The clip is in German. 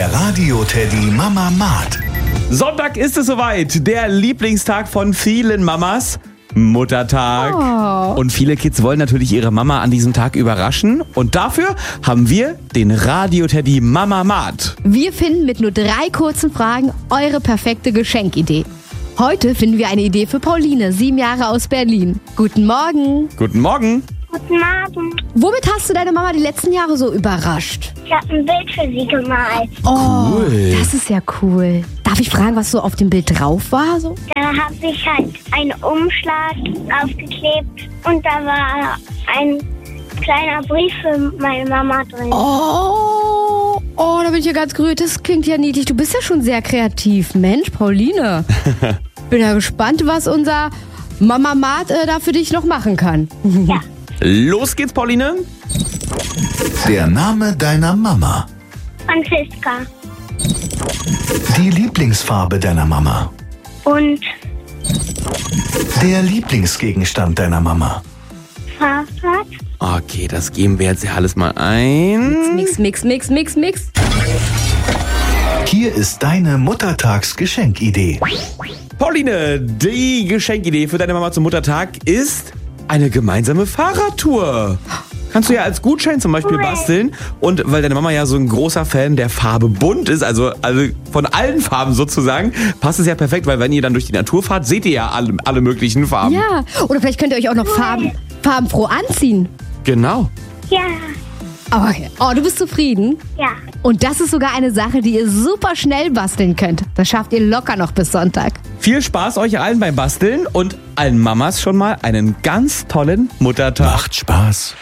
Der Radio-Teddy Mama-Mat. Sonntag ist es soweit. Der Lieblingstag von vielen Mamas. Muttertag. Oh. Und viele Kids wollen natürlich ihre Mama an diesem Tag überraschen. Und dafür haben wir den Radio-Teddy Mama-Mat. Wir finden mit nur 3 kurzen Fragen eure perfekte Geschenkidee. Heute finden wir eine Idee für Pauline, 7 Jahre aus Berlin. Guten Morgen. Guten Morgen. Guten Morgen. Womit hast du deine Mama die letzten Jahre so überrascht? Ich habe ein Bild für Sie gemalt. Oh, Cool. das ist ja cool. Darf ich fragen, was so auf dem Bild drauf war? So? Da habe ich halt einen Umschlag aufgeklebt und da war ein kleiner Brief für meine Mama drin. Oh, da bin ich ja ganz gerührt. Das klingt ja niedlich. Du bist ja schon sehr kreativ. Mensch, Pauline. Bin ja gespannt, was unser Mama-Mat da für dich noch machen kann. Ja, Los geht's, Pauline. Der Name deiner Mama. Franziska. Die Lieblingsfarbe deiner Mama. Und Der Lieblingsgegenstand deiner Mama. Fahrrad. Okay, das geben wir jetzt ja alles mal ein. Mix. Hier ist deine Muttertags-Geschenkidee. Pauline, die Geschenkidee für deine Mama zum Muttertag ist eine gemeinsame Fahrradtour. Kannst du ja als Gutschein zum Beispiel basteln. Und weil deine Mama ja so ein großer Fan der Farbe bunt ist, also von allen Farben sozusagen, passt es ja perfekt, weil wenn ihr dann durch die Natur fahrt, seht ihr ja alle möglichen Farben. Ja, oder vielleicht könnt ihr euch auch noch farbenfroh anziehen. Genau. Ja, Okay. Oh, du bist zufrieden? ja. Und das ist sogar eine Sache, die ihr super schnell basteln könnt. Das schafft ihr locker noch bis Sonntag. Viel Spaß euch allen beim Basteln und allen Mamas schon mal einen ganz tollen Muttertag. Macht Spaß.